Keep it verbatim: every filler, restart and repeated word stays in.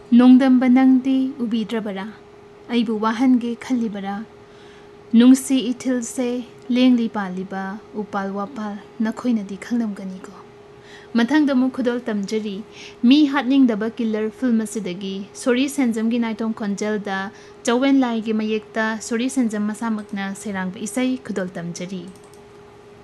ꯅꯣꯡꯗꯝꯕ ꯅꯪꯗꯤ ꯎꯕꯤꯗ꯭ꯔꯕꯔꯥ ꯑꯩꯕꯨ ꯋꯥꯍꯟꯒꯦ ꯈꯜꯂꯤꯕꯔꯥ ꯅꯨꯡꯁꯤ ꯏꯊꯤꯜꯁꯦ ꯂꯦꯡꯂꯤ ꯄꯥꯜꯂꯤꯕ ꯎꯄꯥꯜ ꯋꯥꯄꯥꯜ ꯅꯈꯣꯏꯅꯗꯤ ꯈꯪꯂꯝꯒꯅꯤꯀꯣ ꯃꯊꯪꯗ ꯑꯃꯨꯛ ꯈꯨꯗꯣꯜ ꯇꯝꯖꯔꯤ ꯃꯤ ꯍꯥꯠꯅꯤꯡꯗꯕ ꯀꯤꯂꯔ ꯐꯤꯜꯝ ꯑꯁꯤꯗꯒꯤ ꯁꯣꯔꯤ ꯁꯦꯟꯖꯝꯒꯤ ꯅꯥꯏꯇꯣꯝ ꯈꯣꯟꯖꯦꯜꯗ ꯆꯧꯋꯦꯟ ꯂꯥꯏꯒꯤ ꯃꯌꯦꯛꯇ ꯁꯣꯔꯤ ꯁꯦꯟꯖꯝ ꯃꯁꯥꯃꯛꯅ ꯁꯩꯔꯥꯡꯕ ꯏꯁꯩ ꯈꯨꯗꯣꯜ ꯇꯝꯖꯔꯤ